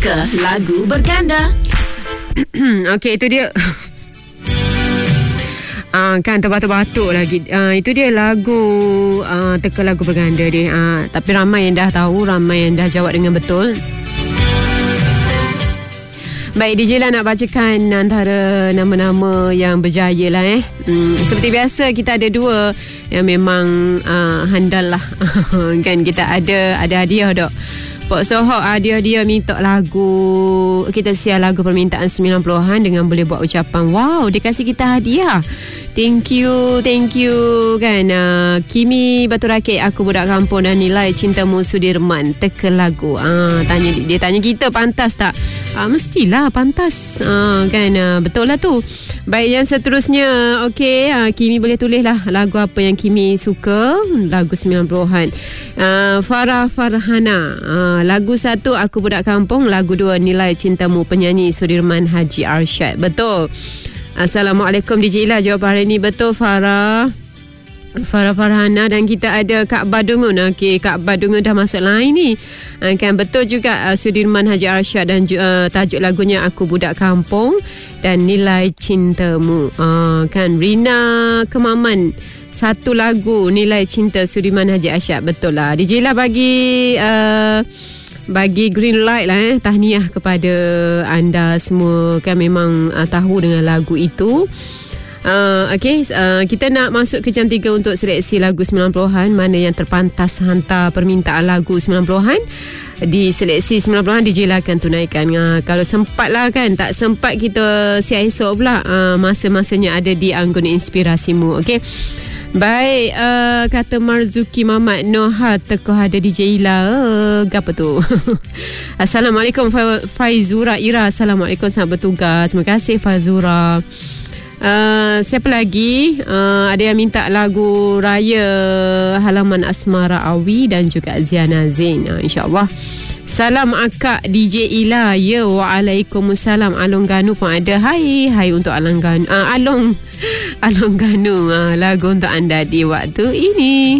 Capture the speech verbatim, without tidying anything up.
Teka lagu berganda. Okey, itu dia. Uh, kan terbatuk-batuk lagi. uh, Itu dia lagu uh, Teka lagu berganda dia. uh, Tapi ramai yang dah tahu, ramai yang dah jawab dengan betul. Baik, D J lah nak bacakan antara nama-nama yang berjaya lah eh. Hmm, seperti biasa kita ada dua yang memang uh, handal lah. Kan kita ada ada hadiah dok. Pok Sohok dia dia minta lagu, kita share lagu permintaan sembilan puluhan dengan boleh buat ucapan wow, dia kasih kita hadiah. Thank you, thank you kan. uh, Kimi Batu Rakit, aku budak kampung dan nilai cintamu Sudirman. Teka lagu. uh, tanya Dia tanya kita pantas tak? uh, Mestilah pantas. uh, Kan uh, betul lah tu. Baik, yang seterusnya. Okay, uh, Kimi boleh tulis lah lagu apa yang Kimi suka. Lagu sembilan puluhan. uh, Farah Farhana, uh, lagu satu Aku Budak Kampung. Lagu dua Nilai Cintamu, penyanyi Sudirman Haji Arsyad. Betul. Assalamualaikum D J Ila. Jawapan hari ni betul, Farah Farah Farhana. Dan kita ada Kak Badungun. Okey, Kak Badungun dah masuk line ni. uh, Kan betul juga, uh, Sudirman Haji Arsyad. Dan uh, tajuk lagunya Aku Budak Kampung dan Nilai Cintamu. uh, Kan Rina Kemaman, satu lagu Nilai Cinta Sudirman Haji Arsyad. Betul lah. D J Ila bagi uh, bagi green light lah eh. Tahniah kepada anda semua, kan memang uh, tahu dengan lagu itu. uh, Okay, uh, kita nak masuk ke jam tiga untuk seleksi lagu sembilan puluhan. Mana yang terpantas hantar permintaan lagu sembilan puluhan di seleksi sembilan puluhan, D J lah akan tunaikan. uh, Kalau sempat lah kan, tak sempat kita siap esok pula. uh, Masa-masanya ada di Anggona Inspirasimu. Okay. Baik, uh, kata Marzuki Mamat, Noha teko ada D J Ila. Uh, apa tu? Assalamualaikum Faizura Ira. Assalamualaikum, selamat bertugas. Terima kasih Faizura. Uh, siapa lagi? Uh, ada yang minta lagu Raya Halaman Asmara Awi dan juga Ziana Zain. Uh, InsyaAllah. Salam akak D J Ila. Ya, waalaikumsalam. Along Ganu pun ada. Hai, hai untuk Along Ganu. Uh, Along Along Ganu. Uh, lagu untuk anda di waktu ini.